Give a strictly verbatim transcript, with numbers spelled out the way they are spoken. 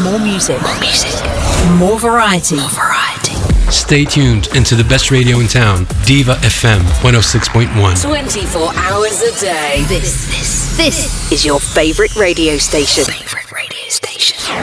More music. More music. More variety. More variety. Stay tuned into the best radio in town, Diva F M one oh six point one. twenty-four hours a day. This, this, this is your favorite radio station.